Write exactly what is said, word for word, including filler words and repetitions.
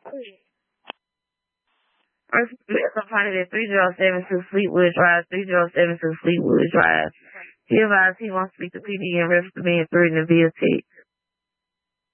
First, somebody at three zero seven two Fleetwood Drive, three zero seven two Fleetwood Drive. He advised he wants to speak to P D and rest of the man through in the V T.